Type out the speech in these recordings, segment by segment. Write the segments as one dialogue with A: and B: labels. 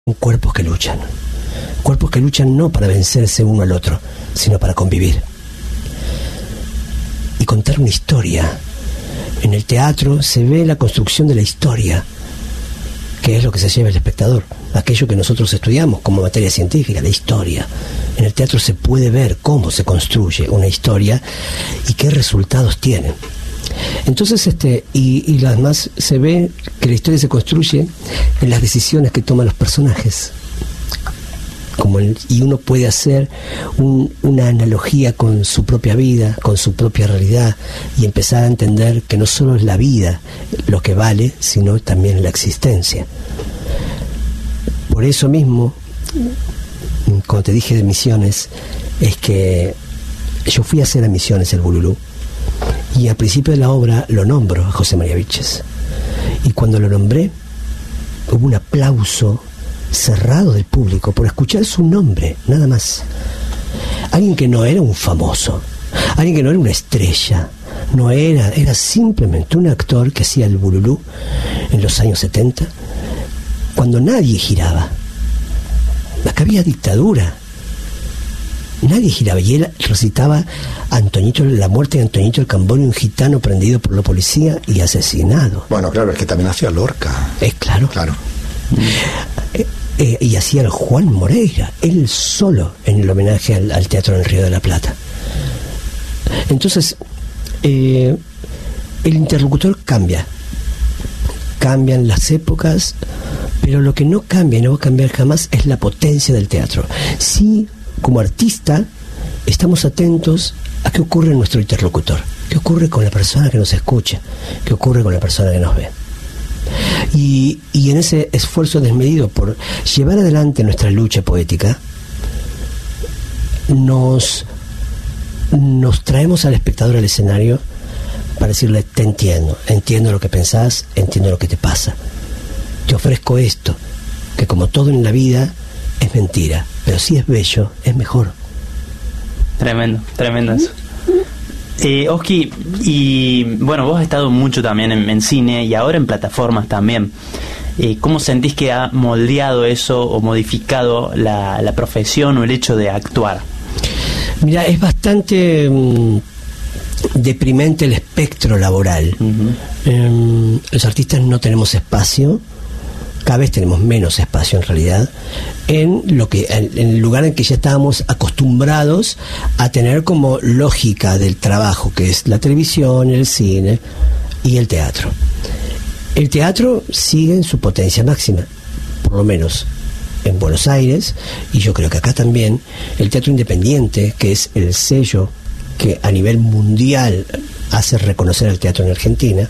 A: cuerpos que luchan no para vencerse uno al otro, sino para convivir y contar una historia. En el teatro se ve la construcción de la historia, que es lo que se lleva el espectador, aquello que nosotros estudiamos como materia científica, la historia. En el teatro se puede ver cómo se construye una historia y qué resultados tiene. Entonces, y además se ve que la historia se construye en las decisiones que toman los personajes. Y uno puede hacer una analogía con su propia vida, con su propia realidad, y empezar a entender que no solo es la vida lo que vale, sino también la existencia. Por eso mismo, como te dije de Misiones, es que yo fui a hacer a Misiones el Bululú, y al principio de la obra lo nombro a José María Víchez, y cuando lo nombré hubo un aplauso cerrado del público por escuchar su nombre, nada más. Alguien que no era un famoso, alguien que no era una estrella, era simplemente un actor que hacía el Bululú en los años 70, cuando nadie giraba. Acá había dictadura, nadie giraba, y él recitaba Antoñito, la muerte de Antoñito el Cambonio, un gitano prendido por la policía y asesinado.
B: Bueno, claro, es que también hacía Lorca.
A: Claro. Y hacía el Juan Moreira, él solo, en el homenaje al teatro en el Río de la Plata. Entonces, el interlocutor cambia. Cambian las épocas, pero lo que no cambia y no va a cambiar jamás es la potencia del teatro. Sí, como artista, estamos atentos a qué ocurre en nuestro interlocutor, qué ocurre con la persona que nos escucha, qué ocurre con la persona que nos ve. Y en ese esfuerzo desmedido por llevar adelante nuestra lucha poética, nos traemos al espectador al escenario para decirle: te entiendo lo que pensás, entiendo lo que te pasa, te ofrezco esto, que como todo en la vida es mentira, pero si es bello, es mejor.
C: Tremendo eso. Oski, y bueno, vos has estado mucho también en cine y ahora en plataformas también. ¿Cómo sentís que ha moldeado eso o modificado la profesión o el hecho de actuar?
A: Mira, es bastante deprimente el espectro laboral. Los artistas no tenemos espacio, cada vez tenemos menos espacio en realidad, en el lugar en que ya estábamos acostumbrados a tener como lógica del trabajo, que es la televisión, el cine y el teatro. El teatro sigue en su potencia máxima, por lo menos en Buenos Aires, y yo creo que acá también. El teatro independiente, que es el sello que a nivel mundial hace reconocer al teatro en Argentina,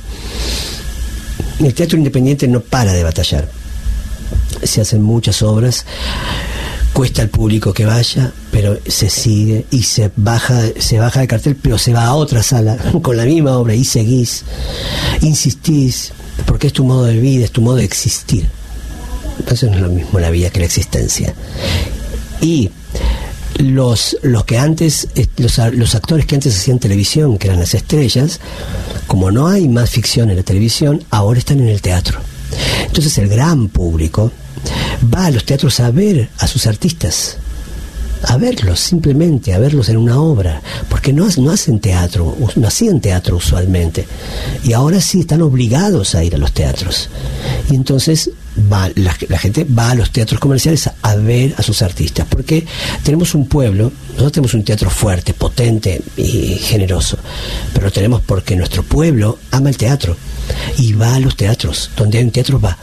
A: el teatro independiente no para de batallar. Se hacen muchas obras, cuesta al público que vaya, pero se sigue y se baja de cartel, pero se va a otra sala con la misma obra y seguís, insistís, porque es tu modo de vida, es tu modo de existir. Eso no es lo mismo la vida que la existencia. Y los que antes, los actores que antes hacían televisión, que eran las estrellas, como no hay más ficción en la televisión, ahora están en el teatro. Entonces el gran público va a los teatros a ver a sus artistas, a verlos, simplemente a verlos en una obra, porque no hacen teatro, no hacían teatro usualmente, y ahora sí están obligados a ir a los teatros. Y entonces la gente va a los teatros comerciales a ver a sus artistas, porque tenemos un pueblo, nosotros tenemos un teatro fuerte, potente y generoso, pero lo tenemos porque nuestro pueblo ama el teatro y va a los teatros. Donde hay un teatro va.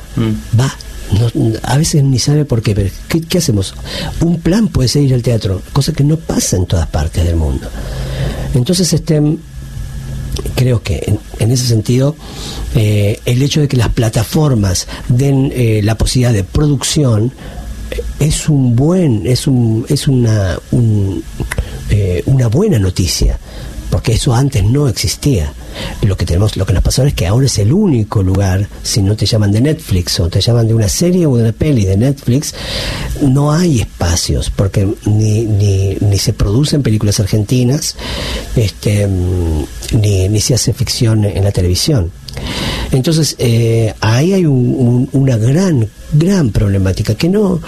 A: No, a veces ni sabe por qué, pero ¿qué hacemos? Un plan puede ser ir al teatro, cosa que no pasa en todas partes del mundo. Entonces creo que en ese sentido el hecho de que las plataformas den la posibilidad de producción es una buena noticia, porque eso antes no existía. Lo que nos pasó es que ahora es el único lugar. Si no te llaman de Netflix o te llaman de una serie o de una peli de Netflix, no hay espacios, porque ni se producen películas argentinas, ni se hace ficción en la televisión. Entonces, ahí hay una gran problemática que no